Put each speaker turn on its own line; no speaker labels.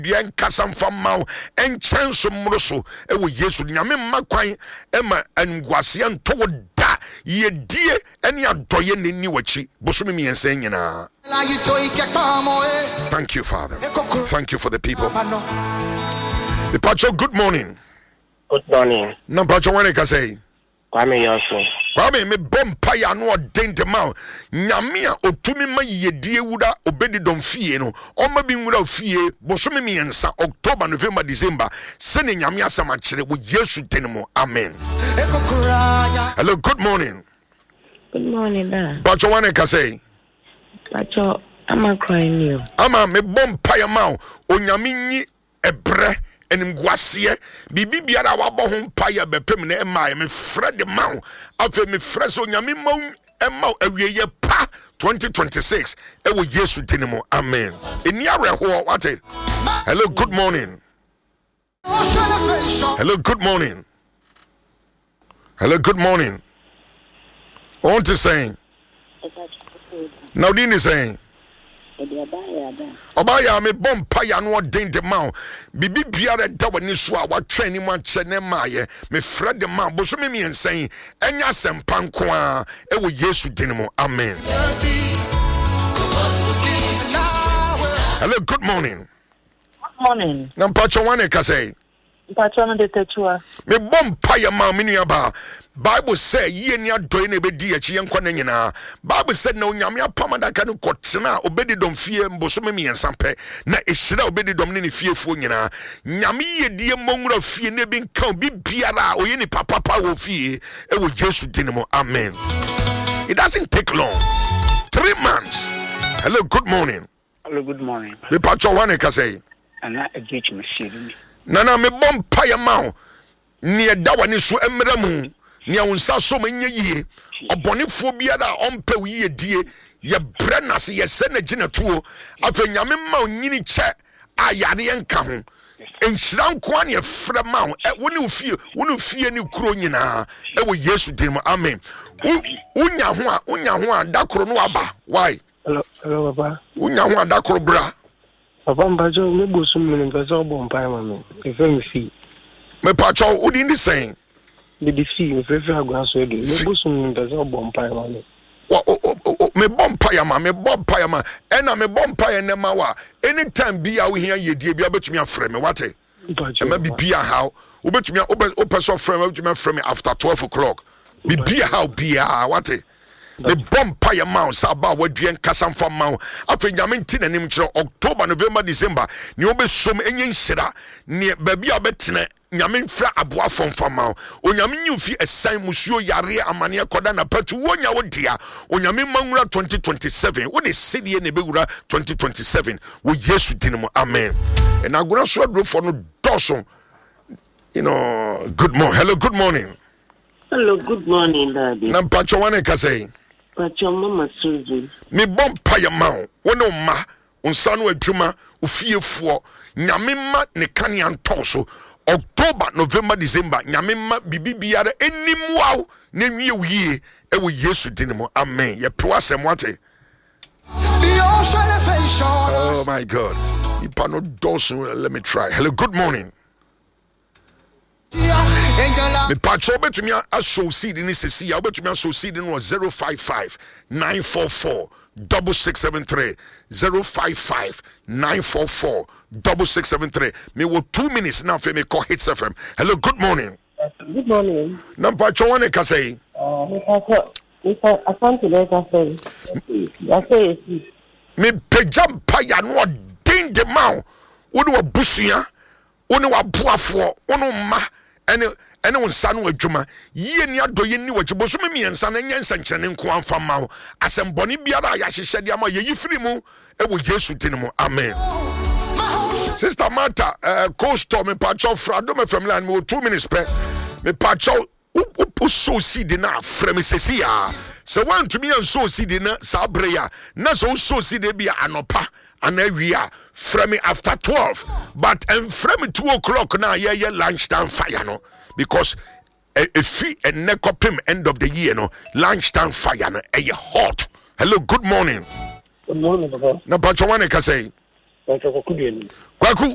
Bien kasam famau and chance mroso ewo Yesu nyame makwan ema angwase anto da ye die ene adoye neni wachi bosome mi ense nyina. Thank you, Father. Thank you for the people. The Pacho, good morning.
Good morning.
Na Pacho wane ka say
Kwame Yoso.
Kwame me bompa ya no odente ma nyame a otumi ma yedie wura obedi dom fie no oma bi wura fie bosome miensa October November December sene nyame asama kire wo Yesu denimo. Amen. Hello, good morning.
Good morning, da.
Pacho wane ka say
Pacho, I'm crying you.
Ama me bompa ya ma onyame nyi ebre enim guasie bibi biara wabɔ ho mpaye bepem na ema me fred ma afa me freso nyame ma ema awieye pa 2026 ewo Yesu dinimo. Amen. Eni areho wate. Hello, good morning. Hello, good morning. Hello, good morning. What is saying? Now Dean is saying Obaya me bompa ya no den de ma bibi biara da wani so a watwen ni ma che ne maaye me fred de ma bo so me ensan enya sempa nko a e wo Yesu dinimo. Amen. Hello, good morning.
Good morning.
Na mpacho wane ka say
Pacho no de techua.
Me bompa ya ma me nuaba Bible say ye ni adoy na bedi achi yenkwa na nyina. Bible said na onyame apamada ka no kotena obedi dom fie mbosome miensa pe na ehira obedi dom ne fiefo nyina. Nyame yedie monwura fie ne bi nka bi biara oye ni papa wo fie e wo Yesu dinimo. Amen. It doesn't take long. 3 months. Hello, good morning.
Hello, good morning.
Me pacho wane ka say
Ana ejech machine.
Nana me bompa ya ma ni eda wani so emra mu ni awunsa so menye yie obonefo biara ompe wiye die ye brena se ye se na gina tuo afa nyame ma onyini che ayare enka ho enhira nko an ye fra ma woni fie ni kuro nyina e wo Yesu din mu. Amen. Unya ho a dakoro no aba. Why?
Hello, Papa.
Unya ho a dakoro bra.
Papa mbajo me bosum me nkaso bompa ma me. Efe me fi.
Me pacho udi ndi saying
The fee, if you are going to do, you go soon as a bomb pie on it.
Me bompire ma, ena me bompire nema wa. Anytime be out here, ye dear, be able to me a frame, what it? Maybe be a how, obet me open so frame after 12 o'clock. Be a how, be a what it? The bompire mouse about what you and Cassam from Mount. After Yamintin and him, October, November, December, you be some Indian shida near Baby Abetina. Nyamin fra aboa fomfama onyamin yufi esan musuo yare amania koda na patu wonya wodia onyamin manwura 2027 wo de sedie ne bewura 2027 wo Yesu dinimo. Amen. And agona so adro for no doso, you know. Good morning. Hello, good morning.
Hello, good morning, Daddy.
Na pacho wane ka say
Pacho Mama Susan.
Me bompa ya ma wono ma unsanu adwuma ufiefuo nyamin ma ne kan ya ntoso October, November, December, nyamema bibi biara enimwa ne nwie wiye e wo Yesu dinimo. Amen. Ye proase mwate. Oh my God. Ipano dosu, let me try. Hello, good morning. Me patcho betumi associate ni sesi ya betumi associate no 055 944 6673 055 944 6673. Me wo 2 minutes now for me call Hits FM. Hello, good morning.
Good morning.
Number wane ka say?
I can't let us say.
Me pejam pa ya no den de ma. Wo de busua, wo ne wa boafo, wo no ma ene wonsa no adwuma yie ni adoye ni wachi boso me miensa na nyensa nkyene nko amfa ma asemboni biara ya hyehyɛ de ama ye yifiri mu e wo Yesu dinimo. Amen. Sister Martha, co-store me pacho frado me family and me 2 minutes pe me pacho so seed na frem sesi ya se wan to me and so seed na sabre ya na so seed be anopa anawia frame after 12 but and frame 2 o'clock now yeah lunchtime fire no because a free and nekopim end of the year no lunchtime fire no hot. Hello, good morning.
Good morning, Papa.
Na pacho wane ka say
Kwaku